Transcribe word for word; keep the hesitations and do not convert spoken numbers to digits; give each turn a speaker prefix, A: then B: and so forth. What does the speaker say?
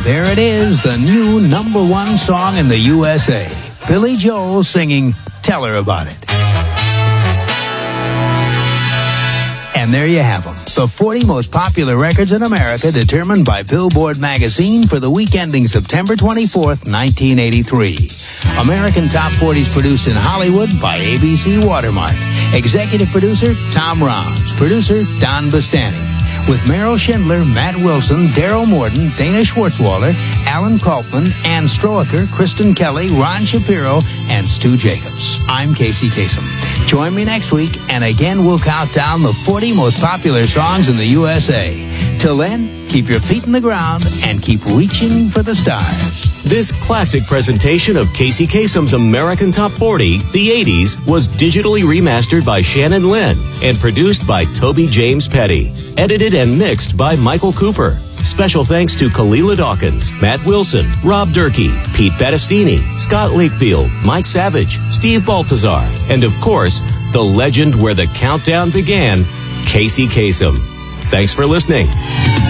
A: there it is, the new number one song in the U S A. Billy Joel singing Tell Her About It. And there you have them, the forty most popular records in America determined by Billboard magazine for the week ending September twenty-fourth, nineteen eighty-three. American Top forty is produced in Hollywood by A B C Watermark. Executive producer, Tom Rounds. Producer, Don Bastani. With Meryl Schindler, Matt Wilson, Daryl Morton, Dana Schwartzwalder, Alan Kaufman, Ann Stroecker, Kristen Kelly, Ron Shapiro, and Stu Jacobs. I'm Casey Kasem. Join me next week, and again we'll count down the forty most popular songs in the U S A. Till then, keep your feet in the ground and keep reaching for the stars.
B: This classic presentation of Casey Kasem's American Top forty, the eighties, was digitally remastered by Shannon Lynn and produced by Toby James Petty. Edited and mixed by Michael Cooper. Special thanks to Kalila Dawkins, Matt Wilson, Rob Durkee, Pete Battistini, Scott Lakefield, Mike Savage, Steve Baltazar, and of course, the legend where the countdown began, Casey Kasem. Thanks for listening.